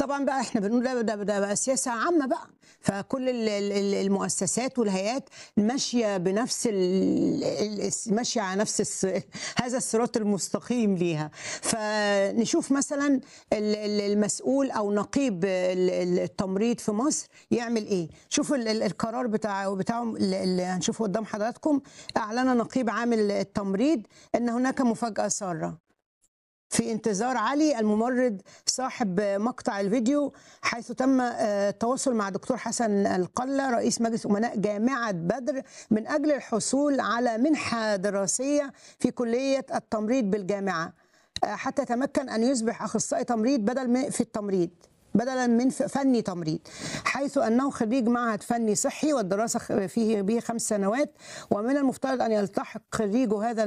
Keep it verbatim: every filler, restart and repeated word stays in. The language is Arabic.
طبعا بقى احنا بنقول ده ده, ده بقى سياسه عامه بقى، فكل ال- ال- المؤسسات والهيئات ماشيه بنفس ال- ال- ماشيه على نفس الس- هذا الصراط المستقيم ليها. فنشوف مثلا ال- ال- المسؤول او نقيب ال- ال- التمريض في مصر يعمل ايه. شوفوا ال- ال- القرار بتاع بتاعهم اللي اللي هنشوفه قدام حضراتكم. اعلن نقيب عامل التمريض ان هناك مفاجاه ساره في انتظار علي الممرض صاحب مقطع الفيديو، حيث تم آه، التواصل مع دكتور حسن القلة رئيس مجلس أمناء جامعة بدر من أجل الحصول على منحة دراسية في كلية التمريض بالجامعة، آه، حتى يتمكن أن يصبح أخصائي تمريض بدل من في التمريض بدلا من فني تمريض، حيث أنه خريج معهد فني صحي والدراسة فيه به خمس سنوات، ومن المفترض أن يلتحق خريج هذا